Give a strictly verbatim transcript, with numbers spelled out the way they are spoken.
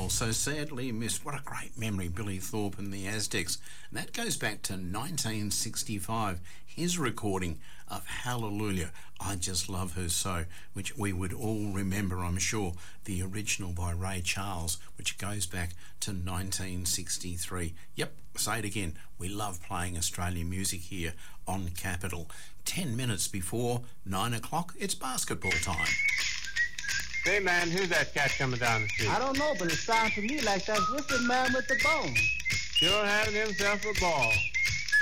Well, so sadly missed. What a great memory, Billy Thorpe and the Aztecs. And that goes back to nineteen sixty-five, his recording of Hallelujah, I Just Love Her So, which we would all remember, I'm sure, the original by Ray Charles, which goes back to nineteen sixty-three. Yep, say it again, we love playing Australian music here on Capital. Ten minutes before nine o'clock, it's basketball time. Hey, man, who's that cat coming down the street? I don't know, but it sounds to me like that's Wicked Man with the bone. Sure having himself a ball.